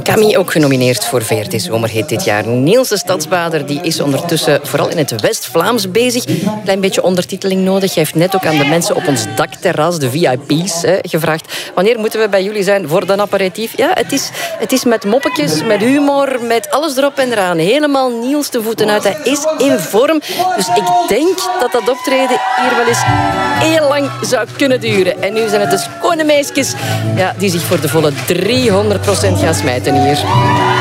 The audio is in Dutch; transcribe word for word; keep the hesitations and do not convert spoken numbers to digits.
Camille ook genomineerd voor V R T Zomerhit dit jaar. Niels de Stadsbader die is ondertussen vooral in het West-Vlaams bezig. Klein beetje ondertiteling nodig. Hij heeft net ook aan de mensen op ons dakterras, de V I P's, hè, gevraagd. Wanneer moeten we bij jullie zijn voor een aperitief? Ja, het is, het is met moppetjes, met humor, met alles erop en eraan. Helemaal Niels de voeten uit. Hij is in vorm. Dus ik denk dat dat optreden hier wel eens heel lang zou kunnen duren. En nu zijn het de schone meisjes ja, die zich voor de volle driehonderd procent gaan smijten hier.